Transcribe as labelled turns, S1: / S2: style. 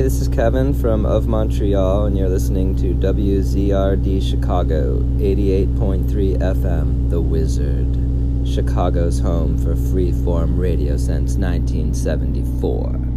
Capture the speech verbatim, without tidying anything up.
S1: this is Kevin from Of Montreal, and you're listening to W Z R D Chicago, eighty-eight point three F M, The Wizard, Chicago's home for freeform radio since nineteen seventy-four.